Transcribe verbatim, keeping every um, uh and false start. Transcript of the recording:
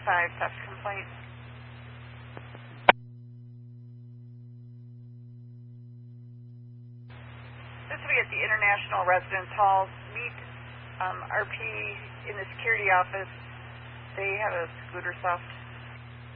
five theft complaint. This will be at the International Residence Hall. Meet um, R P in the security office. They have a scooter soft